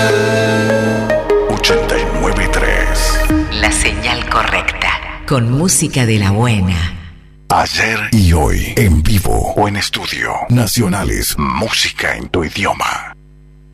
89.3. La señal correcta. Con música de la buena. Ayer y hoy, en vivo o en estudio. Nacionales, música en tu idioma.